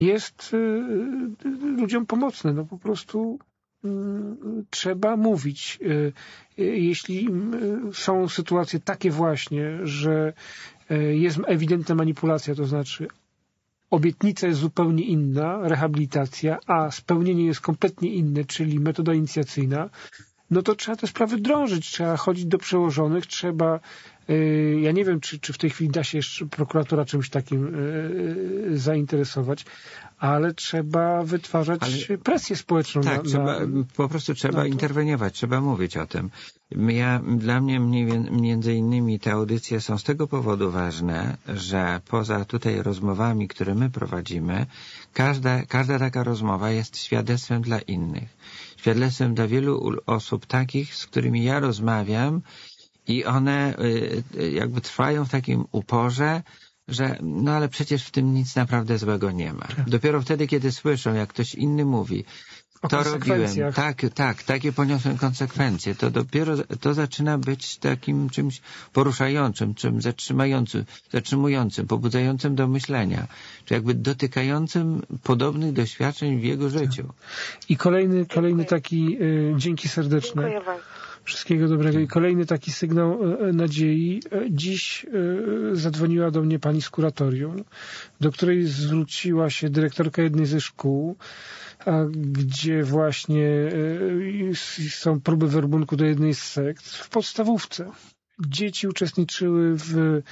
jest ludziom pomocne. No po prostu trzeba mówić. Jeśli są sytuacje takie właśnie, że jest ewidentna manipulacja, to znaczy obietnica jest zupełnie inna, rehabilitacja, a spełnienie jest kompletnie inne, czyli metoda inicjacyjna, no to trzeba te sprawy drążyć, trzeba chodzić do przełożonych, trzeba, ja nie wiem, czy w tej chwili da się jeszcze prokuratura czymś takim zainteresować, ale trzeba wytwarzać presję społeczną. Tak, po prostu trzeba interweniować, trzeba mówić o tym. Dla mnie między innymi te audycje są z tego powodu ważne, że poza tutaj rozmowami, które my prowadzimy, każda taka rozmowa jest świadectwem dla innych. Świadectwem dla wielu osób takich, z którymi ja rozmawiam i one jakby trwają w takim uporze, że no ale przecież w tym nic naprawdę złego nie ma. Dopiero wtedy, kiedy słyszą, jak ktoś inny mówi, to robiłem, takie poniosłem konsekwencje, to dopiero to zaczyna być takim czymś poruszającym, czymś zatrzymującym, pobudzającym do myślenia, czy jakby dotykającym podobnych doświadczeń w jego życiu. I kolejny taki, dzięki serdeczne. Dziękuję bardzo. Wszystkiego dobrego. I kolejny taki sygnał nadziei. Dziś zadzwoniła do mnie pani z kuratorium, do której zwróciła się dyrektorka jednej ze szkół, gdzie właśnie są próby werbunku do jednej z sekt w podstawówce. Dzieci uczestniczyły w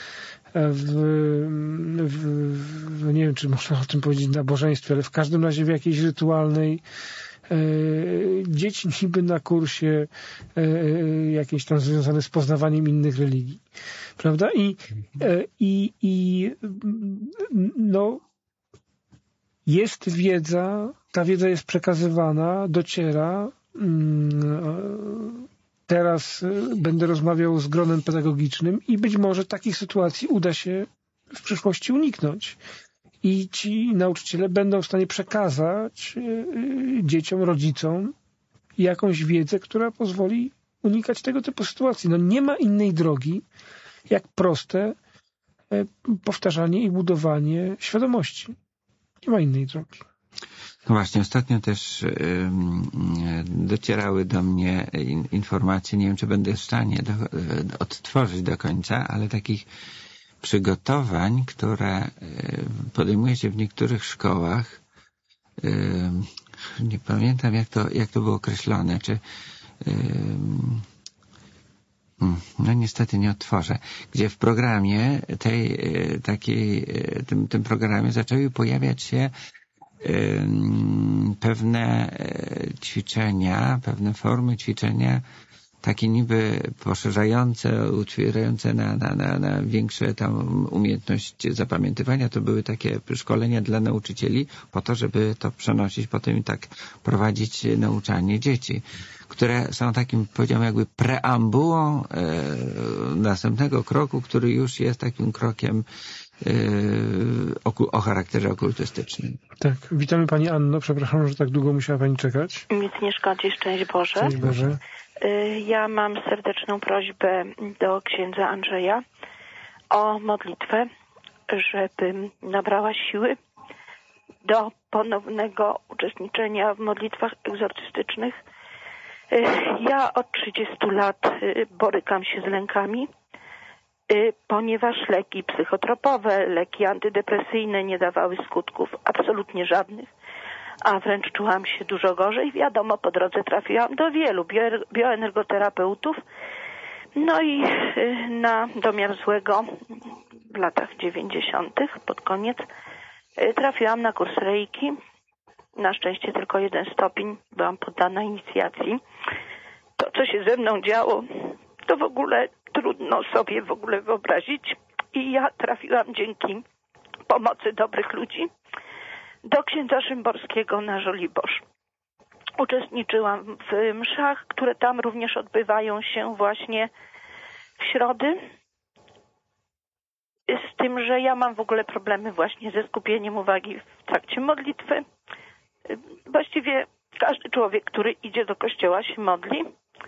nie wiem, czy można o tym powiedzieć, nabożeństwie, ale w każdym razie w jakiejś rytualnej dzieci niby na kursie jakieś tam związane z poznawaniem innych religii. Prawda? I no jest wiedza, ta wiedza jest przekazywana, dociera. Teraz będę rozmawiał z gronem pedagogicznym i być może takich sytuacji uda się w przyszłości uniknąć. I ci nauczyciele będą w stanie przekazać dzieciom, rodzicom jakąś wiedzę, która pozwoli unikać tego typu sytuacji. No nie ma innej drogi, jak proste powtarzanie i budowanie świadomości. Nie ma innej drogi. No właśnie, ostatnio też docierały do mnie informacje, nie wiem, czy będę w stanie odtworzyć do końca, ale takich przygotowań, które podejmuje się w niektórych szkołach, nie pamiętam jak to było określone, czy no niestety nie odtworzę, gdzie w programie tym programie zaczęły pojawiać się pewne ćwiczenia, pewne formy ćwiczenia, takie niby poszerzające, otwierające na większe tam umiejętność zapamiętywania. To były takie szkolenia dla nauczycieli po to, żeby to przenosić potem i tak prowadzić nauczanie dzieci, które są takim, powiedziałem, jakby preambułą następnego kroku, który już jest takim krokiem o charakterze okultystycznym. Tak, witamy pani Anno, przepraszam, że tak długo musiała pani czekać. Nic nie szkodzi, szczęść Boże. Szczęść Boże. Ja mam serdeczną prośbę do księdza Andrzeja o modlitwę, żebym nabrała siły do ponownego uczestniczenia w modlitwach egzorcystycznych. Ja od 30 lat borykam się z lękami, ponieważ leki psychotropowe, leki antydepresyjne nie dawały skutków absolutnie żadnych, a wręcz czułam się dużo gorzej. Wiadomo, po drodze trafiłam do wielu bioenergoterapeutów. No i na domiar złego w latach 90. pod koniec trafiłam na kurs Reiki. Na szczęście tylko 1 stopień, byłam poddana inicjacji. To, co się ze mną działo, to w ogóle trudno sobie w ogóle wyobrazić. I ja trafiłam dzięki pomocy dobrych ludzi do księdza Szymborskiego na Żoliborz. Uczestniczyłam w mszach, które tam również odbywają się właśnie w środy. Z tym, że ja mam w ogóle problemy właśnie ze skupieniem uwagi w trakcie modlitwy. Właściwie każdy człowiek, który idzie do kościoła, się modli,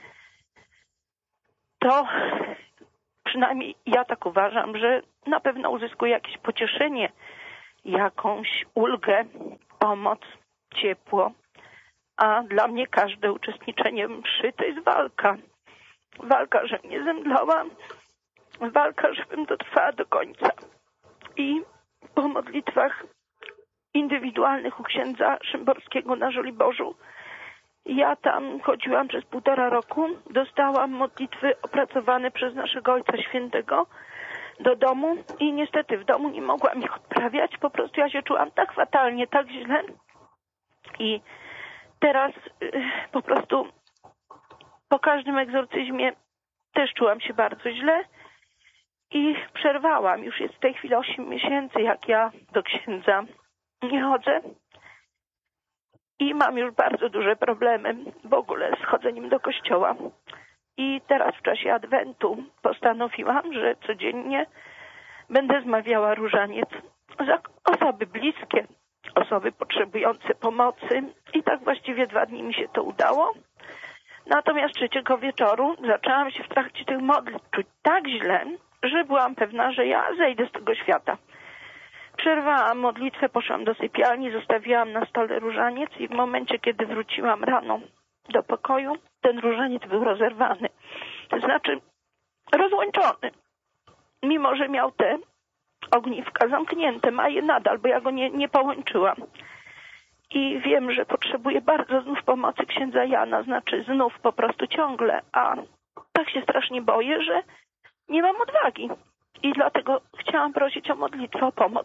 to przynajmniej ja tak uważam, że na pewno uzyskuje jakieś pocieszenie, jakąś ulgę, pomoc, ciepło. A dla mnie każde uczestniczenie w mszy to jest walka. Walka, żebym nie zemdlała, walka, żebym dotrwała do końca. I po modlitwach indywidualnych u księdza Szymborskiego na Żoliborzu, ja tam chodziłam przez 1,5 roku, dostałam modlitwy opracowane przez naszego Ojca Świętego do domu i niestety w domu nie mogłam ich odprawiać. Po prostu ja się czułam tak fatalnie, tak źle i teraz po prostu po każdym egzorcyzmie też czułam się bardzo źle i przerwałam. Już jest w tej chwili 8 miesięcy, jak ja do księdza nie chodzę i mam już bardzo duże problemy w ogóle z chodzeniem do kościoła. I teraz w czasie Adwentu postanowiłam, że codziennie będę zmawiała różaniec za osoby bliskie, osoby potrzebujące pomocy i tak właściwie 2 dni mi się to udało. Natomiast 3 wieczoru zaczęłam się w trakcie tych modlitw czuć tak źle, że byłam pewna, że ja zejdę z tego świata. Przerwałam modlitwę, poszłam do sypialni, zostawiłam na stole różaniec i w momencie, kiedy wróciłam rano do pokoju, ten różaniec był rozerwany. To znaczy rozłączony. Mimo że miał te ogniwka zamknięte, ma je nadal, bo ja go nie połączyłam. I wiem, że potrzebuję bardzo znów pomocy księdza Jana, znaczy znów po prostu ciągle, a tak się strasznie boję, że nie mam odwagi. I dlatego chciałam prosić o modlitwę, o pomoc.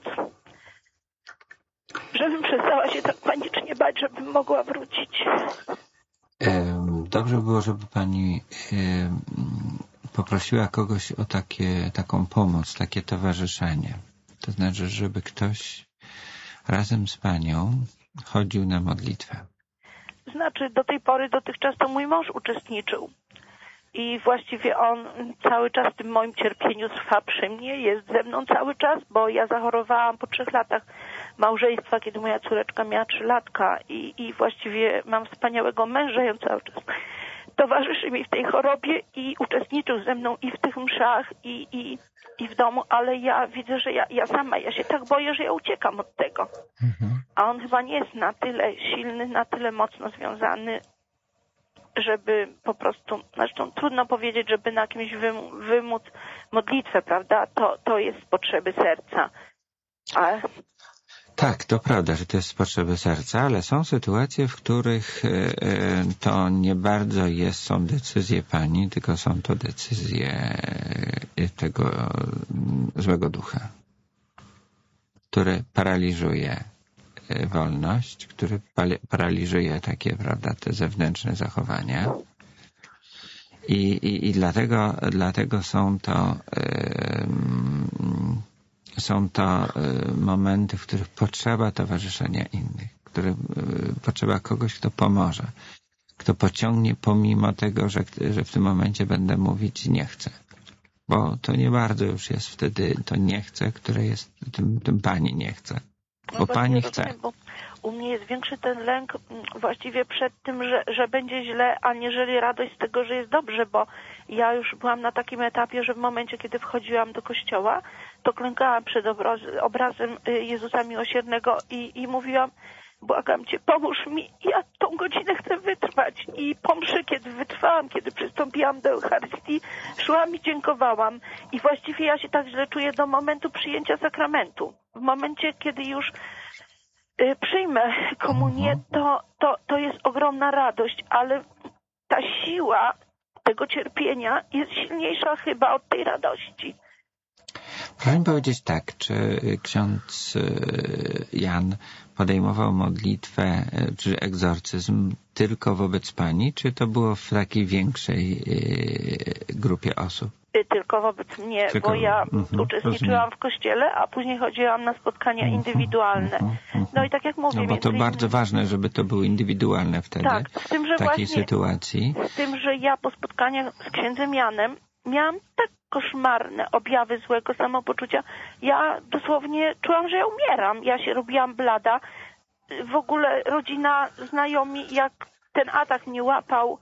Żebym przestała się tak panicznie bać, żebym mogła wrócić. Dobrze było, żeby pani poprosiła kogoś o taką pomoc, takie towarzyszenie. To znaczy, żeby ktoś razem z panią chodził na modlitwę. Znaczy, do tej pory, dotychczas to mój mąż uczestniczył. I właściwie on cały czas w tym moim cierpieniu trwa przy mnie, jest ze mną cały czas, bo ja zachorowałam po 3 latach małżeństwa, kiedy moja córeczka miała 3 latka i właściwie mam wspaniałego męża i on cały czas towarzyszy mi w tej chorobie i uczestniczył ze mną i w tych mszach i w domu, ale ja widzę, że ja się tak boję, że ja uciekam od tego. A on chyba nie jest na tyle silny, na tyle mocno związany, żeby po prostu, zresztą trudno powiedzieć, żeby na kimś wymóc modlitwę, prawda? To jest z potrzeby serca. Ale... Tak, to prawda, że to jest z potrzeby serca, ale są sytuacje, w których to nie bardzo są decyzje pani, tylko są to decyzje tego złego ducha, który paraliżuje wolność, który paraliżuje takie, prawda, te zewnętrzne zachowania. I dlatego są to momenty, w których potrzeba towarzyszenia innych, potrzeba kogoś, kto pomoże, kto pociągnie pomimo tego, że w tym momencie będę mówić nie chcę. Bo to nie bardzo już jest wtedy to nie chcę, które jest tym pani nie chce. Bo pani chce. Rozumiem, bo u mnie jest większy ten lęk właściwie przed tym, że będzie źle, aniżeli radość z tego, że jest dobrze, bo ja już byłam na takim etapie, że w momencie, kiedy wchodziłam do kościoła, to klękałam przed obrazem Jezusa Miłosiernego i mówiłam: błagam Cię, pomóż mi, ja tą godzinę chcę wytrwać. I po mszy, kiedy wytrwałam, kiedy przystąpiłam do Eucharystii, szłam i dziękowałam. I właściwie ja się tak źle czuję do momentu przyjęcia sakramentu. W momencie, kiedy już przyjmę komunię, to jest ogromna radość, ale ta siła tego cierpienia jest silniejsza chyba od tej radości. Proszę mi powiedzieć tak, czy ksiądz Jan podejmował modlitwę czy egzorcyzm tylko wobec pani, czy to było w takiej większej grupie osób? Tylko wobec mnie, bo ja uczestniczyłam w kościele, a później chodziłam na spotkania indywidualne. No i tak jak mówię... No bo to bardzo ważne, żeby to były indywidualne wtedy, tak, z tym, że w takiej sytuacji. Z tym, że ja po spotkaniach z księdzem Janem miałam tak koszmarne objawy złego samopoczucia. Ja dosłownie czułam, że ja umieram. Ja się robiłam blada. W ogóle rodzina, znajomi, jak ten atak mnie łapał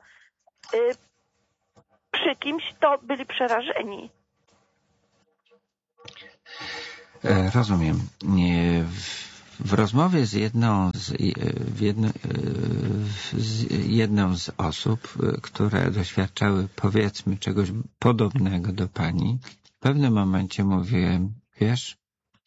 przy kimś, to byli przerażeni. Rozumiem. W rozmowie z jedną z osób, które doświadczały, powiedzmy, czegoś podobnego do pani, w pewnym momencie mówiłem, wiesz,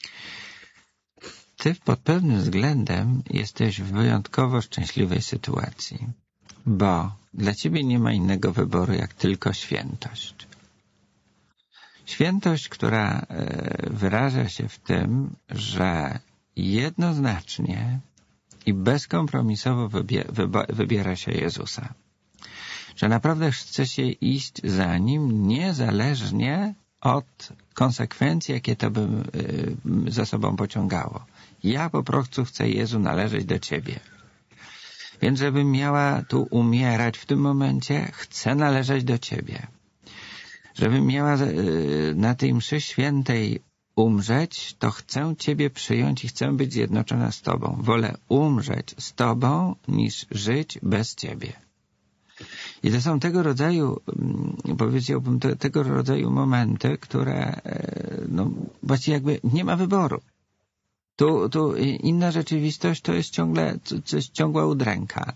ty pod pewnym względem jesteś w wyjątkowo szczęśliwej sytuacji, bo dla ciebie nie ma innego wyboru jak tylko świętość. Świętość, która wyraża się w tym, że jednoznacznie i bezkompromisowo wybiera się Jezusa. Że naprawdę chce się iść za Nim niezależnie od konsekwencji, jakie to by za sobą pociągało. Ja po prostu chcę, Jezu, należeć do Ciebie. Więc żebym miała tu umierać w tym momencie, chcę należeć do Ciebie. Żebym miała na tej mszy świętej umrzeć, to chcę Ciebie przyjąć i chcę być zjednoczona z Tobą. Wolę umrzeć z Tobą, niż żyć bez Ciebie. I to są tego rodzaju, powiedziałbym, tego rodzaju momenty, które właściwie jakby nie ma wyboru. Tu inna rzeczywistość to jest ciągła udręka.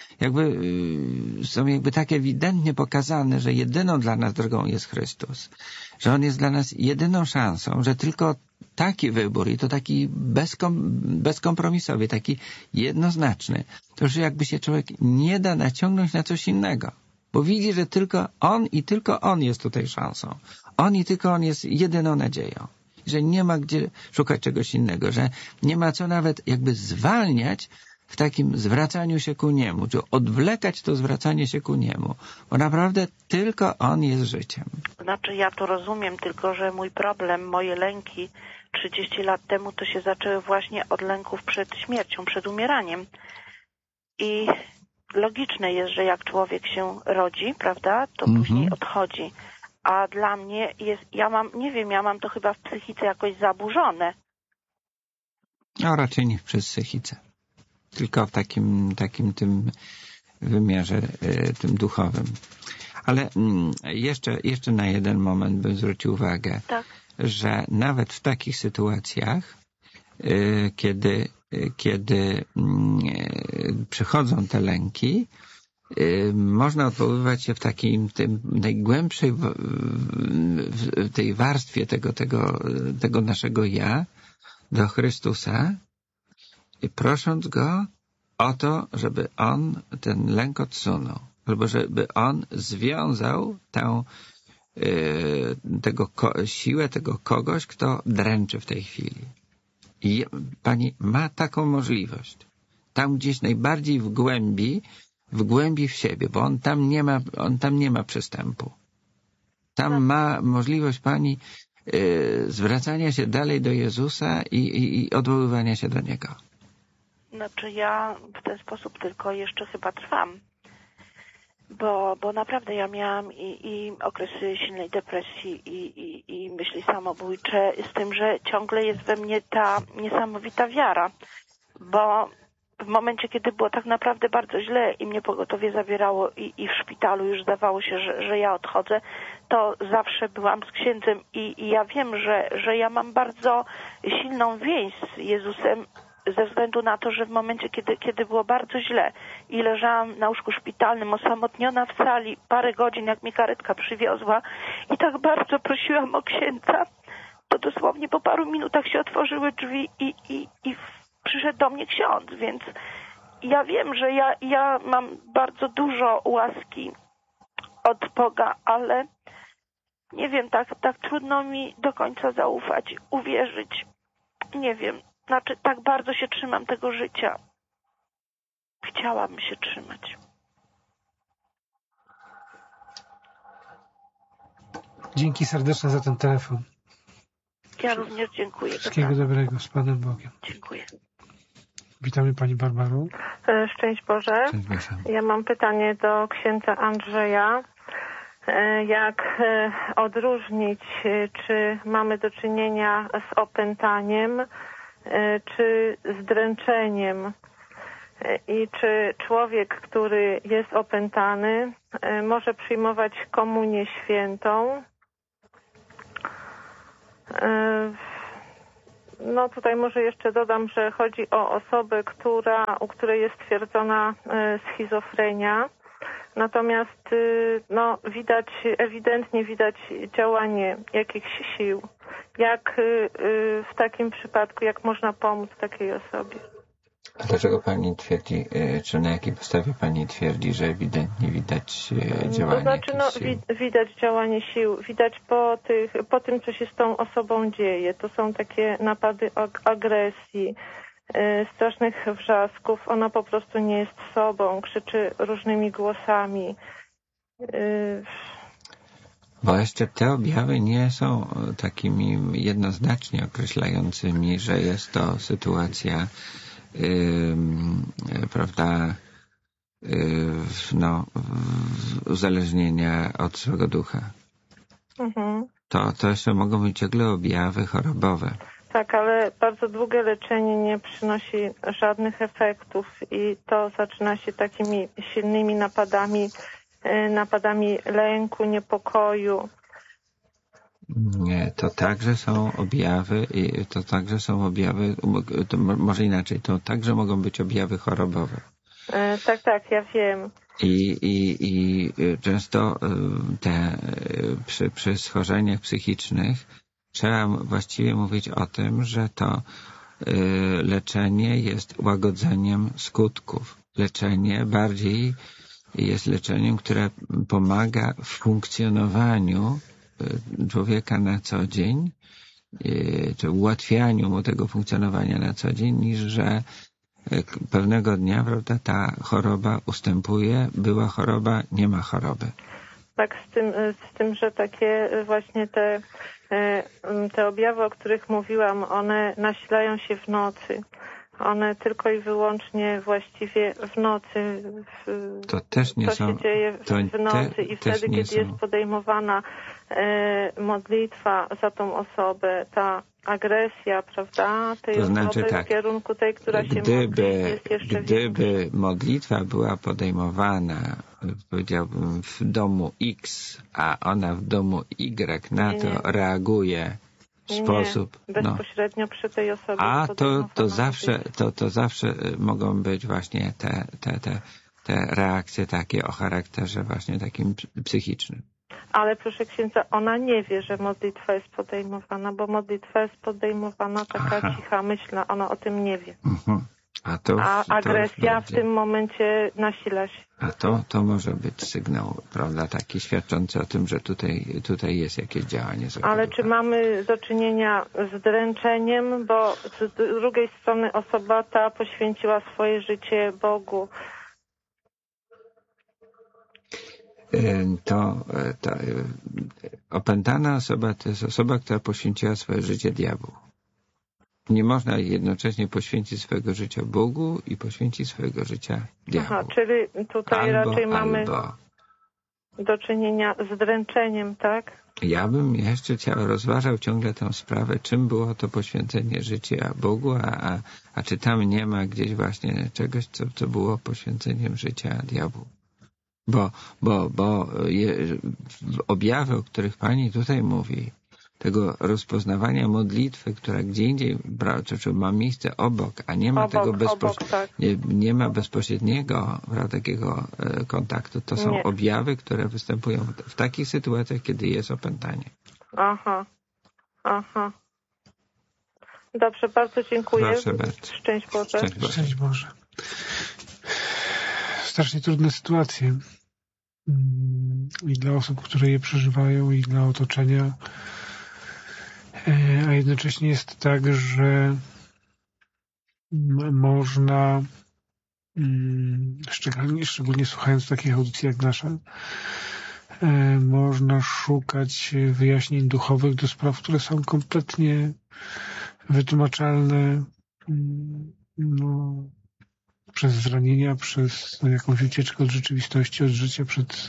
Są tak ewidentnie pokazane, że jedyną dla nas drogą jest Chrystus. Że On jest dla nas jedyną szansą, że tylko taki wybór i to taki bezkompromisowy, taki jednoznaczny, to już jakby się człowiek nie da naciągnąć na coś innego. Bo widzi, że tylko On i tylko On jest tutaj szansą. On i tylko On jest jedyną nadzieją. Że nie ma gdzie szukać czegoś innego, że nie ma co nawet jakby zwalniać w takim zwracaniu się ku Niemu, czy odwlekać to zwracanie się ku Niemu, bo naprawdę tylko On jest życiem. Znaczy ja to rozumiem, tylko że mój problem, moje lęki 30 lat temu to się zaczęły właśnie od lęków przed śmiercią, przed umieraniem. I logiczne jest, że jak człowiek się rodzi, prawda, to później odchodzi. A dla mnie jest, ja mam to chyba w psychice jakoś zaburzone. No raczej nie przez psychice. Tylko w takim tym wymiarze, tym duchowym. Ale jeszcze na jeden moment bym zwrócił uwagę, tak, że nawet w takich sytuacjach, kiedy przychodzą te lęki, można odwoływać się w tym najgłębszej tej warstwie tego naszego ja do Chrystusa, prosząc Go o to, żeby On ten lęk odsunął, albo żeby On związał siłę tego kogoś, kto dręczy w tej chwili. I Pani ma taką możliwość. Tam gdzieś najbardziej w głębi w siebie, bo on tam nie ma przystępu. Tam ma możliwość Pani zwracania się dalej do Jezusa i odwoływania się do Niego. Znaczy ja w ten sposób tylko jeszcze chyba trwam, bo naprawdę ja miałam i okresy silnej depresji i myśli samobójcze, z tym, że ciągle jest we mnie ta niesamowita wiara, bo w momencie, kiedy było tak naprawdę bardzo źle i mnie pogotowie zabierało i w szpitalu już zdawało się, że ja odchodzę, to zawsze byłam z księdzem i ja wiem, że ja mam bardzo silną więź z Jezusem ze względu na to, że w momencie, kiedy było bardzo źle i leżałam na łóżku szpitalnym, osamotniona w sali parę godzin, jak mnie karetka przywiozła i tak bardzo prosiłam o księdza, to dosłownie po paru minutach się otworzyły drzwi i przyszedł do mnie ksiądz, więc ja wiem, że ja mam bardzo dużo łaski od Boga, ale nie wiem, tak trudno mi do końca zaufać, uwierzyć. Nie wiem, znaczy tak bardzo się trzymam tego życia. Chciałabym się trzymać. Dzięki serdeczne za ten telefon. Ja również dziękuję. Wszystkiego dobrego, z Panem Bogiem. Dziękuję. Witamy Pani Barbaro. Szczęść Boże. Szczęść Boże. Ja mam pytanie do księdza Andrzeja. Jak odróżnić, czy mamy do czynienia z opętaniem, czy z dręczeniem? I czy człowiek, który jest opętany, może przyjmować komunię świętą? No tutaj może jeszcze dodam, że chodzi o osobę, u której jest stwierdzona schizofrenia. Natomiast no, ewidentnie widać działanie jakichś sił. Jak w takim przypadku, jak można pomóc takiej osobie? A dlaczego pani twierdzi, czy na jakiej podstawie pani twierdzi, że ewidentnie widać działanie? To znaczy, widać działanie sił, widać po tym, co się z tą osobą dzieje. To są takie napady agresji, strasznych wrzasków. Ona po prostu nie jest sobą, krzyczy różnymi głosami. Bo jeszcze te objawy nie są takimi jednoznacznie określającymi, że jest to sytuacja prawda, uzależnienia od swego ducha. Mhm. To jeszcze mogą być ciągle objawy chorobowe. Tak, ale bardzo długie leczenie nie przynosi żadnych efektów i to zaczyna się takimi silnymi napadami lęku, niepokoju. Nie, to także są objawy, to może inaczej, to także mogą być objawy chorobowe. Tak, ja wiem. I często przy schorzeniach psychicznych trzeba właściwie mówić o tym, że to leczenie jest łagodzeniem skutków. Leczenie bardziej jest leczeniem, które pomaga w funkcjonowaniu człowieka na co dzień, czy ułatwianiu mu tego funkcjonowania na co dzień, niż że pewnego dnia, prawda, ta choroba ustępuje, była choroba, nie ma choroby. Tak, z tym, że takie właśnie te objawy, o których mówiłam, one nasilają się w nocy. One tylko i wyłącznie właściwie w nocy. To też nie to są. się dzieje w nocy i wtedy, kiedy jest podejmowana modlitwa za tą osobę, ta agresja, prawda, tej to znaczy, osoby tak, w kierunku tej, która się modli, jest jeszcze gdyby modlitwa była podejmowana, powiedziałbym, w domu X, a ona w domu Y na to reaguje w sposób... bezpośrednio przy tej osobie. A to zawsze mogą być właśnie te reakcje takie o charakterze właśnie takim psychicznym. Ale proszę księdza, ona nie wie, że modlitwa jest podejmowana, bo modlitwa jest podejmowana taka cicha, myślna, ona o tym nie wie. A agresja w tym momencie nasila się. A to może być sygnał, prawda, taki świadczący o tym, że tutaj jest jakieś działanie. Ale czy mamy do czynienia z dręczeniem, bo z drugiej strony osoba ta poświęciła swoje życie Bogu. Opętana osoba to jest osoba, która poświęciła swoje życie diabłu. Nie można jednocześnie poświęcić swojego życia Bogu i poświęcić swojego życia diabłu. Czyli tutaj raczej mamy do czynienia z dręczeniem, tak? Ja bym jeszcze rozważał ciągle tę sprawę, czym było to poświęcenie życia Bogu, a czy tam nie ma gdzieś właśnie czegoś, co było poświęceniem życia diabłu. Bo objawy, o których pani tutaj mówi, tego rozpoznawania modlitwy, która gdzie indziej ma miejsce obok, a nie ma nie ma bezpośredniego takiego kontaktu, to są objawy, które występują w takich sytuacjach, kiedy jest opętanie. Aha. Dobrze, bardzo dziękuję. Proszę bardzo. Szczęść Boże. Szczęść Boże. Strasznie trudne sytuacje. I dla osób, które je przeżywają, i dla otoczenia. A jednocześnie jest tak, że można, szczególnie słuchając takich audycji jak nasza, można szukać wyjaśnień duchowych do spraw, które są kompletnie wytłumaczalne przez zranienia, przez jakąś ucieczkę od rzeczywistości, od życia, przed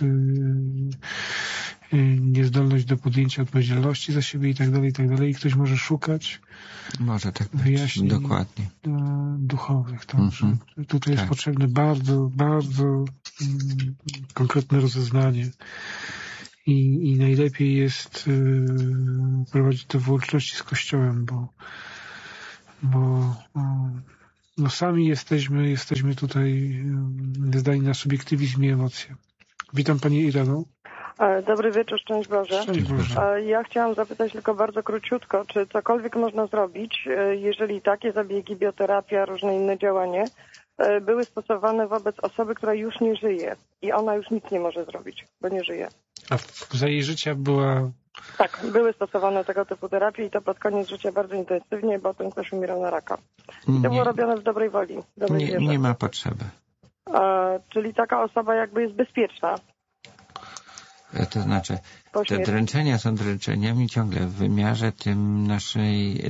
niezdolność do podjęcia odpowiedzialności za siebie i tak dalej. I ktoś może szukać wyjaśnień dokładnie duchowych. Także tutaj jest potrzebne bardzo, bardzo konkretne rozeznanie. I najlepiej jest prowadzić to w łączności z Kościołem, bo bo no sami jesteśmy tutaj zdani na subiektywizm i emocje. Witam Pani Ireno. Dobry wieczór, szczęść Boże. Szczęść Boże. Ja chciałam zapytać tylko bardzo króciutko, czy cokolwiek można zrobić, jeżeli takie zabiegi, bioterapia, różne inne działania były stosowane wobec osoby, która już nie żyje i ona już nic nie może zrobić, bo nie żyje. A za jej życia była... Tak, były stosowane tego typu terapie i to pod koniec życia bardzo intensywnie, bo potem ktoś umierał na raka. I to było robione w dobrej woli, dobrej wierze. Nie ma potrzeby. Czyli taka osoba jakby jest bezpieczna. To znaczy, te dręczenia są dręczeniami ciągle w wymiarze tym naszej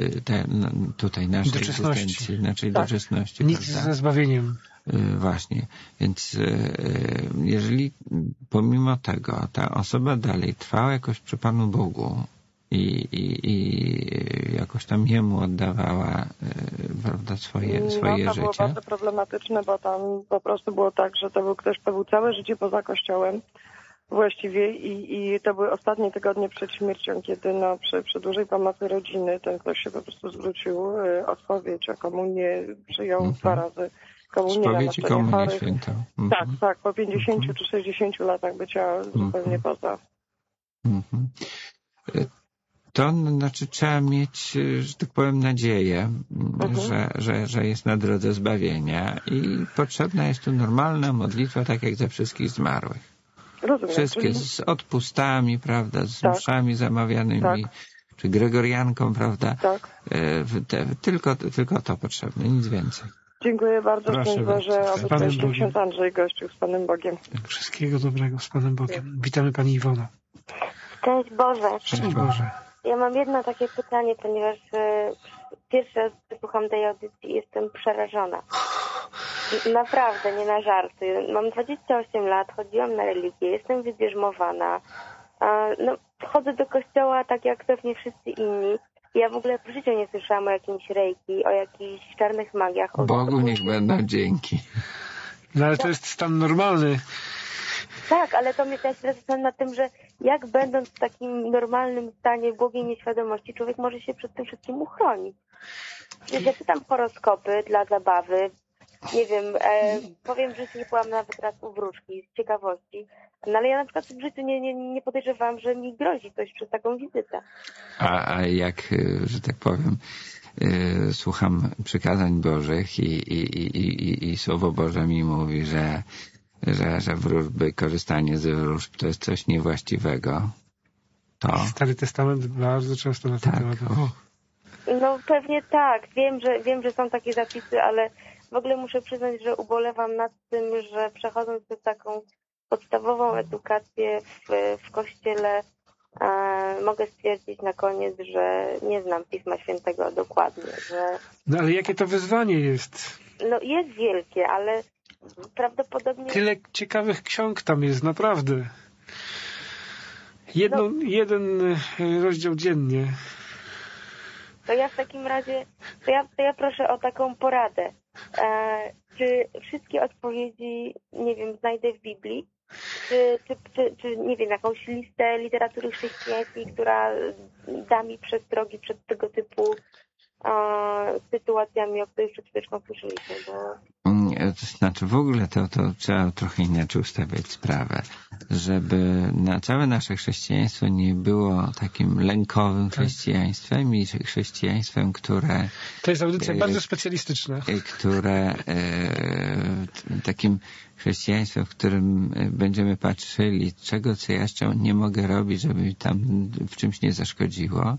egzystencji, naszej doczesności. Nic ze zbawieniem. Właśnie. Więc jeżeli pomimo tego ta osoba dalej trwała jakoś przy Panu Bogu i jakoś tam Jemu oddawała prawda, swoje życie. To było bardzo problematyczne, bo tam po prostu było tak, że to był ktoś, kto był całe życie poza Kościołem właściwie i to były ostatnie tygodnie przed śmiercią, kiedy przy dużej pomocy rodziny ten ktoś się po prostu zwrócił o spowiedź, o komunię, przyjął 2 razy komunię na naszczenie chorych. Świętą. Tak, po 50 czy 60 latach bycia zupełnie poza. To znaczy trzeba mieć, że tak powiem, nadzieję, że jest na drodze zbawienia i potrzebna jest tu normalna modlitwa, tak jak za wszystkich zmarłych. Rozumiem, wszystkie z odpustami, prawda, z mszami zamawianymi, czy gregorianką, prawda? Tak. Tylko to potrzebne, nic więcej. Dziękuję bardzo. Szczęść Boże, aby się ksiądz Andrzej gościł z Panem Bogiem. Wszystkiego dobrego z Panem Bogiem. Witamy Pani Iwona. Szczęść Boże. Szczęść Boże. Ja mam jedno takie pytanie, ponieważ pierwszy raz słucham tej audycji i jestem przerażona. Naprawdę, nie na żarty. Mam 28 lat, chodziłam na religię, jestem wybierzmowana. Chodzę do kościoła tak jak pewnie wszyscy inni. Ja w ogóle w życiu nie słyszałam o jakimś reiki, o jakichś czarnych magiach. Bogu niech będą dzięki. No ale to jest stan normalny. Tak, ale to mnie też zastanawiam na tym, że jak będąc w takim normalnym stanie błogiej nieświadomości, człowiek może się przed tym wszystkim uchronić. Wiesz, ja czytam horoskopy dla zabawy, nie wiem, powiem, że nie byłam nawet raz u wróżki z ciekawości, no ale ja na przykład w życiu nie podejrzewałam, że mi grozi coś przez taką wizytę. A jak, że tak powiem, słucham przykazań Bożych i Słowo Boże mi mówi, że wróżby, korzystanie ze wróżb to jest coś niewłaściwego. To... Stary Testament bardzo często na ten temat. No pewnie tak. Wiem, że są takie zapisy, ale w ogóle muszę przyznać, że ubolewam nad tym, że przechodząc przez taką podstawową edukację w kościele mogę stwierdzić na koniec, że nie znam Pisma Świętego dokładnie. Że... No ale jakie to wyzwanie jest? No jest wielkie, ale prawdopodobnie... Tyle ciekawych ksiąg tam jest, naprawdę. Jeden rozdział dziennie. To ja w takim razie, to ja proszę o taką poradę. Czy wszystkie odpowiedzi, nie wiem, znajdę w Biblii? Czy nie wiem, jakąś listę literatury chrześcijańskiej, która da mi przestrogi przed tego typu sytuacjami, o których przed chwileczką słyszeliśmy? To znaczy w ogóle to trzeba trochę inaczej ustawiać sprawę, żeby całe nasze chrześcijaństwo nie było takim lękowym chrześcijaństwem i chrześcijaństwem, które... To jest audycja bardzo specjalistyczna. Które takim chrześcijaństwem, w którym będziemy patrzyli, czego co jeszcze nie mogę robić, żeby mi tam w czymś nie zaszkodziło,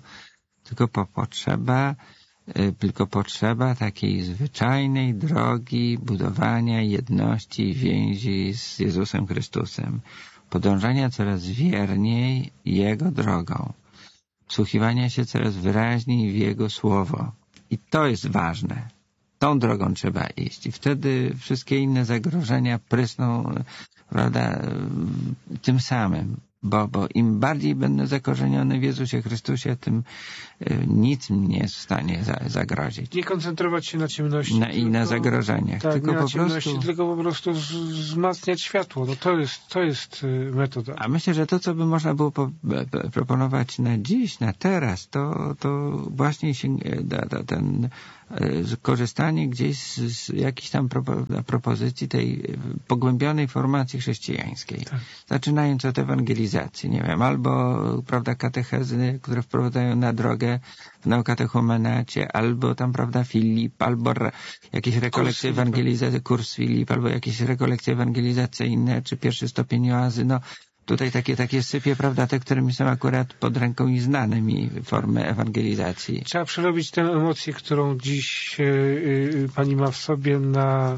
tylko potrzeba takiej zwyczajnej drogi budowania jedności i więzi z Jezusem Chrystusem, podążania coraz wierniej Jego drogą, wsłuchiwania się coraz wyraźniej w Jego Słowo. I to jest ważne. Tą drogą trzeba iść. I wtedy wszystkie inne zagrożenia prysną, prawda, tym samym. bo im bardziej będę zakorzeniony w Jezusie Chrystusie, tym nic mi nie jest w stanie zagrozić. Nie koncentrować się na ciemności. I na zagrożeniach. Tak, tylko, tylko po prostu wzmacniać światło. No to jest metoda. A myślę, że to, co by można było proponować na dziś, na teraz, to właśnie ten korzystanie gdzieś z jakichś tam propozycji tej pogłębionej formacji chrześcijańskiej. Tak. Zaczynając od ewangelizacji, nie wiem, albo, prawda, katechezy, które wprowadzają na drogę w neokatechumenacie, albo tam, prawda, Filip, albo jakieś rekolekcje ewangelizacyjne, kurs Filip, albo jakieś rekolekcje ewangelizacyjne, czy pierwszy stopień oazy, no tutaj takie sypie, prawda, te, którymi są akurat pod ręką i znane mi formy ewangelizacji. Trzeba przerobić tę emocję, którą dziś pani ma w sobie na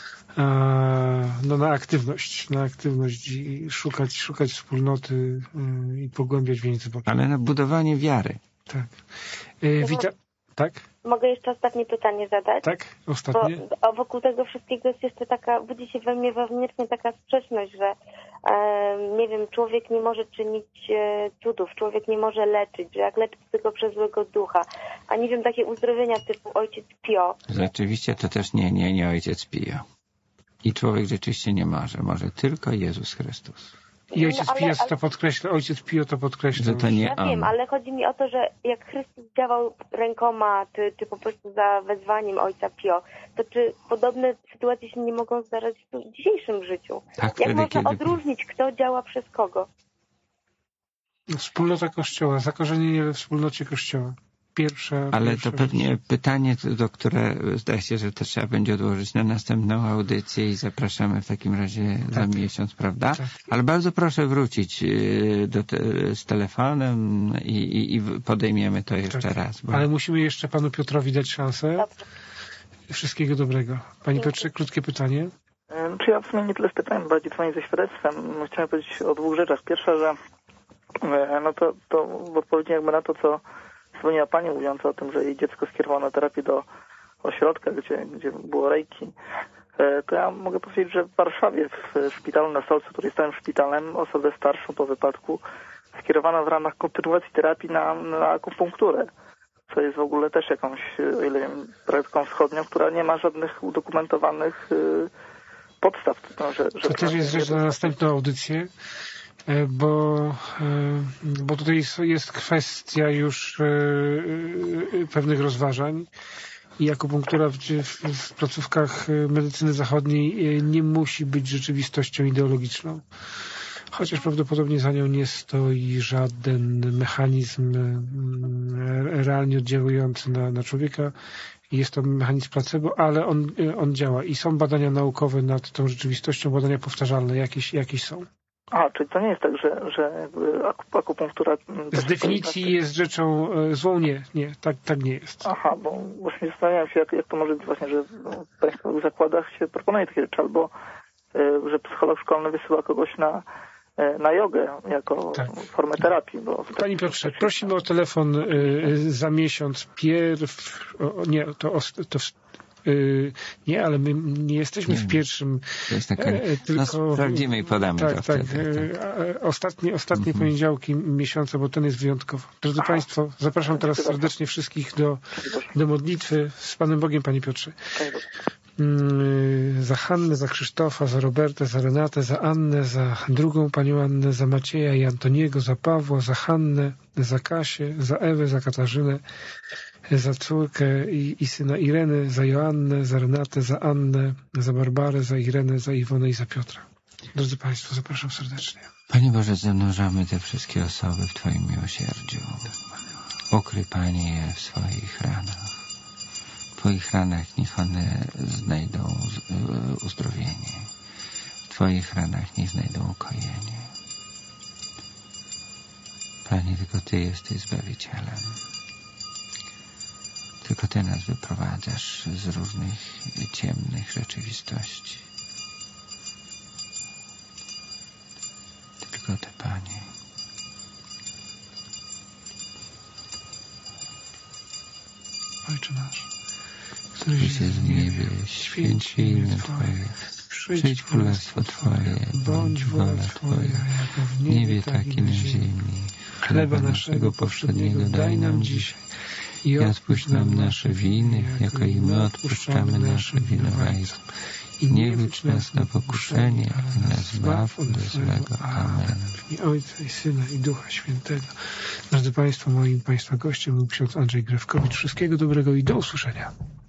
aktywność i szukać wspólnoty i pogłębiać więź. Ale na budowanie wiary. Tak. Tak? Mogę jeszcze ostatnie pytanie zadać? Tak, ostatnie. Bo wokół tego wszystkiego jest jeszcze budzi się we mnie wewnętrznie taka sprzeczność, że nie wiem, człowiek nie może czynić cudów, człowiek nie może leczyć, że jak leczy tylko przez złego ducha. A nie wiem, takie uzdrowienia typu Ojciec Pio. Rzeczywiście to też nie Ojciec Pio. I człowiek rzeczywiście nie może. Może tylko Jezus Chrystus. I Ojciec Pio to podkreśla, Ojciec Pio to podkreśla. Że to nie on. Wiem, ale chodzi mi o to, że jak Chrystus działał rękoma, czy po prostu za wezwaniem Ojca Pio, to czy podobne sytuacje się nie mogą zdarzać w dzisiejszym życiu? Tak, jak można odróżnić, kto działa przez kogo? Wspólnota Kościoła, zakorzenienie we wspólnocie Kościoła. Ale to pewnie pytanie, które zdaje się, że to trzeba będzie odłożyć na następną audycję i zapraszamy w takim razie za miesiąc, prawda? Tak. Ale bardzo proszę wrócić z telefonem i podejmiemy to jeszcze raz. Bo... Ale musimy jeszcze panu Piotrowi dać szansę. Dobrze. Wszystkiego dobrego. Panie Piotrze, krótkie pytanie. Czy ja w sumie nie tyle z pytaniem, bardziej dzwonię ze świadectwem. Chciałem powiedzieć o dwóch rzeczach. Pierwsza, że no to w odpowiedzi jakby na to, co dzwoniła pani mówiąca o tym, że jej dziecko skierowano na terapię do ośrodka, gdzie było rejki, to ja mogę powiedzieć, że w Warszawie w szpitalu na Solcu, który jest stałym szpitalem, osobę starszą po wypadku skierowano w ramach kontynuacji terapii na akupunkturę, co jest w ogóle też jakąś, o ile wiem, praktyką wschodnią, która nie ma żadnych udokumentowanych podstaw. To też jest rzecz na następną audycję. Bo tutaj jest kwestia już pewnych rozważań i akupunktura w placówkach medycyny zachodniej nie musi być rzeczywistością ideologiczną. Chociaż prawdopodobnie za nią nie stoi żaden mechanizm realnie oddziałujący na człowieka. Jest to mechanizm placebo, ale on działa i są badania naukowe nad tą rzeczywistością, badania powtarzalne jakieś są. Czyli to nie jest tak, że akupunktura... Z definicji jest rzeczą złą? Nie, tak nie jest. Bo właśnie zastanawiam się, jak to może być właśnie, że w państwowych zakładach się proponuje takie rzeczy, albo że psycholog szkolny wysyła kogoś na jogę jako formę terapii. Panie Piotrze, prosimy o telefon za miesiąc. Nie, ale my nie jesteśmy w pierwszym. To jest taka, tylko sprawdzimy i podamy to wtedy. Ostatnie poniedziałki miesiąca, bo ten jest wyjątkowy. Drodzy Państwo, zapraszam teraz serdecznie wszystkich do modlitwy z Panem Bogiem, Panie Piotrze. Za Hannę, za Krzysztofa, za Robertę, za Renatę, za Annę, za drugą Panią Annę, za Macieja i Antoniego, za Pawła, za Hannę, za Kasię, za Ewę, za Katarzynę, za córkę i syna Ireny, za Joannę, za Renatę, za Annę, za Barbarę, za Irenę, za Iwonę i za Piotra. Drodzy Państwo, zapraszam serdecznie. Panie Boże, zanurzamy te wszystkie osoby w Twoim miłosierdziu. Ukryj, Panie, je w swoich ranach. W Twoich ranach niech one znajdą uzdrowienie. W Twoich ranach niech znajdą ukojenie. Panie, tylko Ty jesteś Zbawicielem. Tylko Ty nas wyprowadzasz z różnych ciemnych rzeczywistości. Tylko Ty, Panie. Ojcze nasz, któryś jest w niebie, święć imię Twoje, Przyjdź królestwo Twoje, bądź wola Twoja, jako w niebie, tak i na ziemi. Chleba naszego powszedniego daj nam dzisiaj i odpuść nam nasze winy, jako i my odpuszczamy naszym winowajcom. I nie wódź nas na pokuszenie, ale nas zbaw od złego. Amen. W imię Ojca i Syna i Ducha Świętego. Drodzy Państwo, moim Państwa gościem był ksiądz Andrzej Grewkowicz. Wszystkiego dobrego i do usłyszenia.